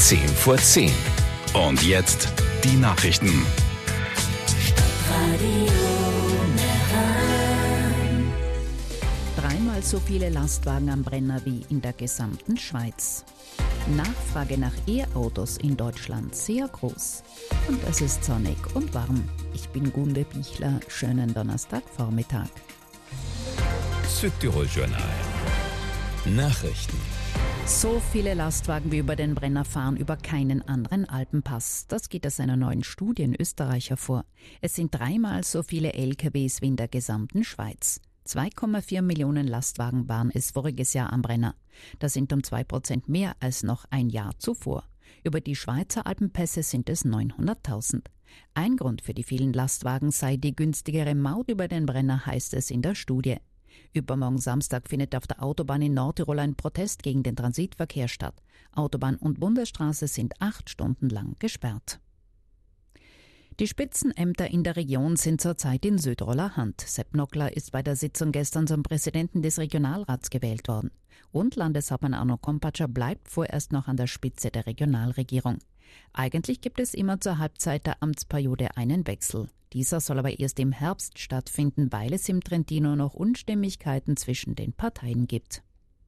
10 vor 10. Und jetzt die Nachrichten. Dreimal so viele Lastwagen am Brenner wie in der gesamten Schweiz. Nachfrage nach E-Autos in Deutschland sehr groß. Und es ist sonnig und warm. Ich bin Gunde Bichler. Schönen Donnerstagvormittag. Südtirol-Journal. Nachrichten. So viele Lastwagen wie über den Brenner fahren über keinen anderen Alpenpass. Das geht aus einer neuen Studie in Österreich hervor. Es sind dreimal so viele LKWs wie in der gesamten Schweiz. 2,4 Millionen Lastwagen waren es voriges Jahr am Brenner. Das sind um 2% mehr als noch ein Jahr zuvor. Über die Schweizer Alpenpässe sind es 900.000. Ein Grund für die vielen Lastwagen sei die günstigere Maut über den Brenner, heißt es in der Studie. Übermorgen Samstag findet auf der Autobahn in Nordtirol ein Protest gegen den Transitverkehr statt. Autobahn und Bundesstraße sind 8 Stunden lang gesperrt. Die Spitzenämter in der Region sind zurzeit in Südtiroler Hand. Sepp Nockler ist bei der Sitzung gestern zum Präsidenten des Regionalrats gewählt worden. Und Landeshauptmann Arno Kompatscher bleibt vorerst noch an der Spitze der Regionalregierung. Eigentlich gibt es immer zur Halbzeit der Amtsperiode einen Wechsel. Dieser soll aber erst im Herbst stattfinden, weil es im Trentino noch Unstimmigkeiten zwischen den Parteien gibt.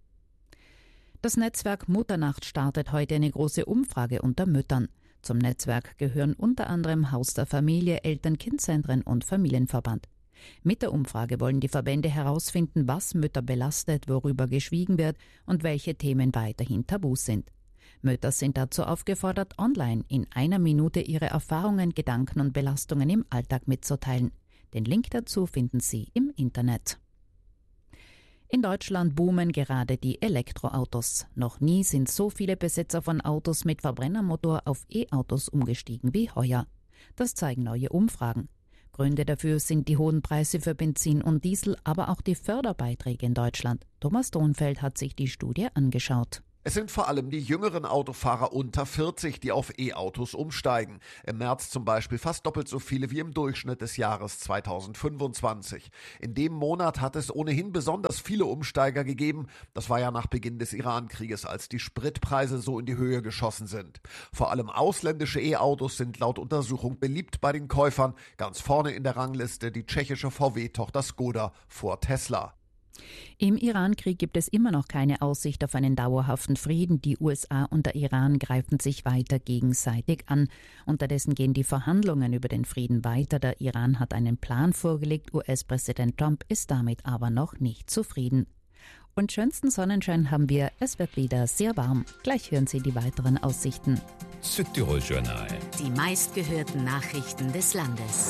Das Netzwerk Mutternacht startet heute eine große Umfrage unter Müttern. Zum Netzwerk gehören unter anderem Haus der Familie, Eltern-Kind-Zentren und Familienverband. Mit der Umfrage wollen die Verbände herausfinden, was Mütter belastet, worüber geschwiegen wird und welche Themen weiterhin tabu sind. Mütter sind dazu aufgefordert, online in einer Minute ihre Erfahrungen, Gedanken und Belastungen im Alltag mitzuteilen. Den Link dazu finden Sie im Internet. In Deutschland boomen gerade die Elektroautos. Noch nie sind so viele Besitzer von Autos mit Verbrennermotor auf E-Autos umgestiegen wie heuer. Das zeigen neue Umfragen. Gründe dafür sind die hohen Preise für Benzin und Diesel, aber auch die Förderbeiträge in Deutschland. Thomas Thonfeld hat sich die Studie angeschaut. Es sind vor allem die jüngeren Autofahrer unter 40, die auf E-Autos umsteigen. Im März zum Beispiel fast doppelt so viele wie im Durchschnitt des Jahres 2025. In dem Monat hat es ohnehin besonders viele Umsteiger gegeben. Das war ja nach Beginn des Iran-Krieges, als die Spritpreise so in die Höhe geschossen sind. Vor allem ausländische E-Autos sind laut Untersuchung beliebt bei den Käufern. Ganz vorne in der Rangliste die tschechische VW-Tochter Skoda vor Tesla. Im Iran-Krieg gibt es immer noch keine Aussicht auf einen dauerhaften Frieden. Die USA und der Iran greifen sich weiter gegenseitig an. Unterdessen gehen die Verhandlungen über den Frieden weiter. Der Iran hat einen Plan vorgelegt. US-Präsident Trump ist damit aber noch nicht zufrieden. Und schönsten Sonnenschein haben wir. Es wird wieder sehr warm. Gleich hören Sie die weiteren Aussichten. Südtirol-Journal. Die meistgehörten Nachrichten des Landes.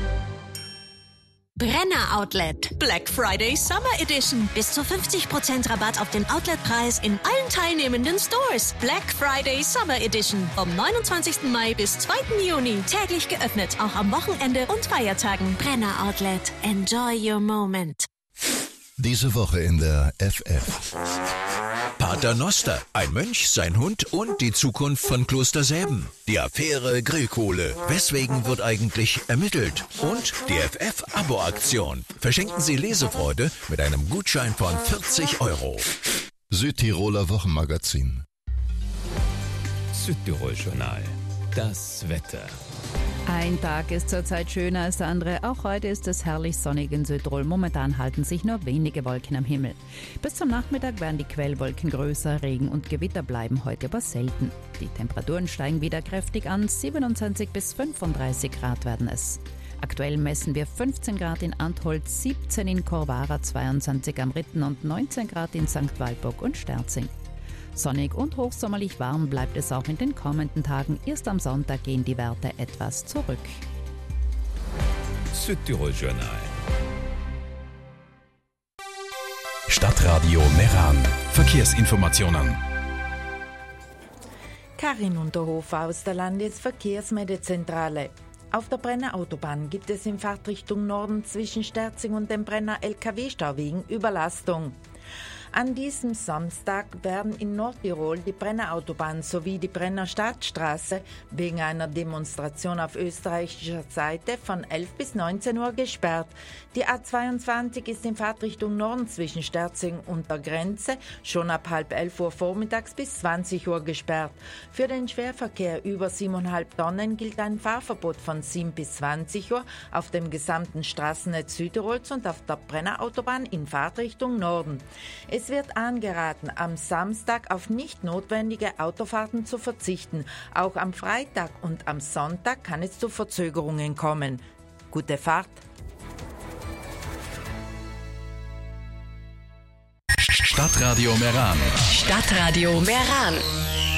Brenner Outlet. Black Friday Summer Edition. Bis zu 50% Rabatt auf den Outletpreis in allen teilnehmenden Stores. Black Friday Summer Edition. Vom 29. Mai bis 2. Juni. Täglich geöffnet, auch am Wochenende und Feiertagen. Brenner Outlet. Enjoy your moment. Diese Woche in der FF. Pater Noster, ein Mönch, sein Hund und die Zukunft von Kloster Säben. Die Affäre Grillkohle. Weswegen wird eigentlich ermittelt? Und die FF-Abo-Aktion. Verschenken Sie Lesefreude mit einem Gutschein von 40 €. Südtiroler Wochenmagazin. Südtirol-Journal. Das Wetter. Ein Tag ist zurzeit schöner als der andere. Auch heute ist es herrlich sonnig in Südtirol. Momentan halten sich nur wenige Wolken am Himmel. Bis zum Nachmittag werden die Quellwolken größer. Regen und Gewitter bleiben heute aber selten. Die Temperaturen steigen wieder kräftig an. 27 bis 35 Grad werden es. Aktuell messen wir 15 Grad in Antholz, 17 in Korvara, 22 am Ritten und 19 Grad in St. Walburg und Sterzing. Sonnig und hochsommerlich warm bleibt es auch in den kommenden Tagen. Erst am Sonntag gehen die Werte etwas zurück. Südtirol-Journal. Stadtradio Meran. Verkehrsinformationen. Karin Unterhofer aus der Landesverkehrsmeldezentrale. Auf der Brenner Autobahn gibt es in Fahrtrichtung Norden zwischen Sterzing und dem Brenner LKW-Stau wegen Überlastung. An diesem Samstag werden in Nordtirol die Brenner Autobahn sowie die Brenner Stadtstraße wegen einer Demonstration auf österreichischer Seite von 11 bis 19 Uhr gesperrt. Die A22 ist in Fahrtrichtung Norden zwischen Sterzing und der Grenze schon ab halb 11 Uhr vormittags bis 20 Uhr gesperrt. Für den Schwerverkehr über 7,5 Tonnen gilt ein Fahrverbot von 7 bis 20 Uhr auf dem gesamten Straßennetz Südtirols und auf der Brenner Autobahn in Fahrtrichtung Norden. Es wird angeraten, am Samstag auf nicht notwendige Autofahrten zu verzichten. Auch am Freitag und am Sonntag kann es zu Verzögerungen kommen. Gute Fahrt! Stadtradio Meran. Stadtradio Meran.